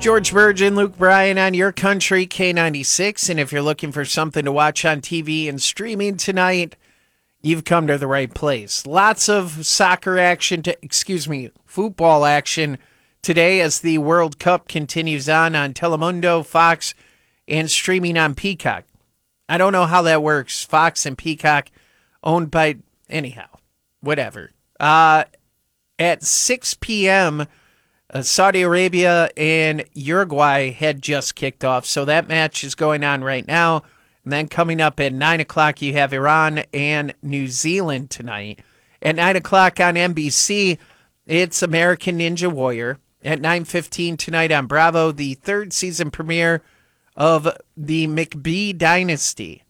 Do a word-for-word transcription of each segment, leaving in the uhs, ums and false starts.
George Virgin, Luke Bryan on your country, K ninety-six. And if you're looking for something to watch on T V and streaming tonight, you've come to the right place. Lots of soccer action, to, excuse me, football action today as the World Cup continues on on Telemundo, Fox, and streaming on Peacock. I don't know how that works. Fox and Peacock owned by, anyhow, whatever. Uh, at six p.m., Uh, Saudi Arabia and Uruguay had just kicked off, so that match is going on right now. And then coming up at nine o'clock, you have Iran and New Zealand tonight. At nine o'clock on N B C, it's American Ninja Warrior. At nine fifteen tonight on Bravo, the third season premiere of the McBee Dynasty.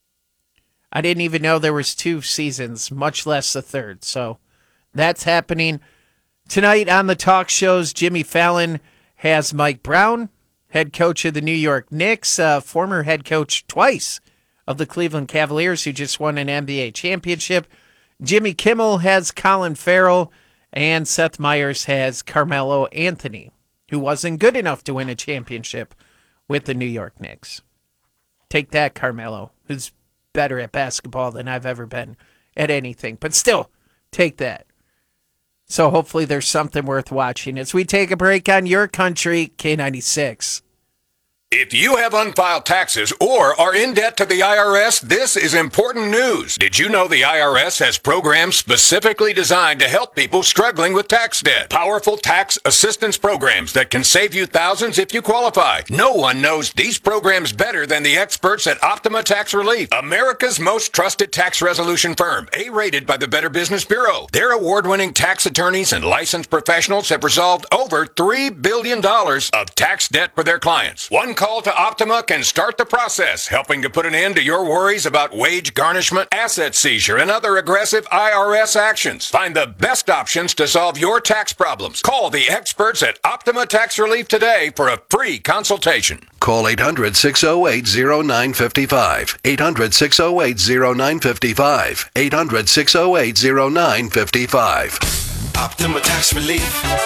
I didn't even know there was two seasons, much less the third. So that's happening. Tonight on the talk shows, Jimmy Fallon has Mike Brown, head coach of the New York Knicks, uh, former head coach twice of the Cleveland Cavaliers, who just won an N B A championship. Jimmy Kimmel has Colin Farrell, and Seth Meyers has Carmelo Anthony, who wasn't good enough to win a championship with the New York Knicks. Take that, Carmelo, who's better at basketball than I've ever been at anything. But still, take that. So hopefully there's something worth watching as we take a break on your country, K ninety-six. If you have unfiled taxes or are in debt to the I R S, this is important news. Did you know the I R S has programs specifically designed to help people struggling with tax debt? Powerful tax assistance programs that can save you thousands if you qualify. No one knows these programs better than the experts at Optima Tax Relief, America's most trusted tax resolution firm, A-rated by the Better Business Bureau. Their award-winning tax attorneys and licensed professionals have resolved over three billion dollars of tax debt for their clients. One call to Optima can start the process, helping to put an end to your worries about wage garnishment, asset seizure, and other aggressive I R S actions. Find the best options to solve your tax problems. Call the experts at Optima Tax Relief today for a free consultation. Call eight hundred, six oh eight, oh nine five five. eight hundred, six oh eight, oh nine five five. eight hundred, six oh eight, oh nine five five. Optima Tax Relief.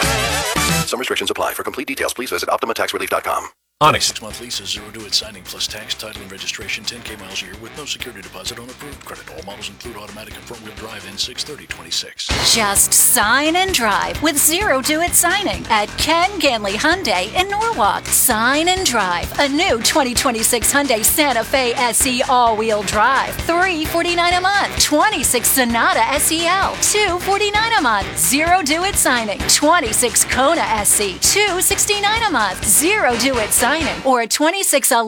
Some restrictions apply. For complete details, please visit optima tax relief dot com. Onyx. Six-month lease is zero due at signing plus tax, title, and registration, ten thousand miles a year with no security deposit on approved credit. All models include automatic and front-wheel drive in six thirty twenty-six. Just sign and drive with zero due at signing at Ken Ganley Hyundai in Norwalk. Sign and drive a new twenty twenty-six Hyundai Santa Fe S E all-wheel drive. three forty-nine a month. twenty-six Sonata S E L. two forty-nine a month. Zero due at signing. twenty-six Kona S E. two sixty-nine a month. Zero due at signing. Or a twenty-six